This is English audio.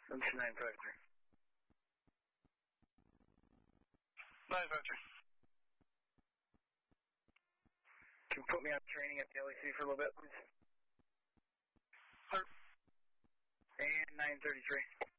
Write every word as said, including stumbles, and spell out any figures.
That's nine five three. nine five three. Can you put me on training at the L E C for a little bit, please? Sir. And nine thirty-three.